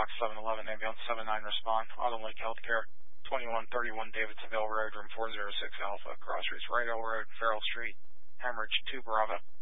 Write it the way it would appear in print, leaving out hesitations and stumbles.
Fox 711, ambulance 79 respond. Autumn Lake Healthcare, 2131 Davidsonville Road, room 406 Alpha, cross routes Rydell Road, Farrell Street, Hemorrhage 2 Bravo.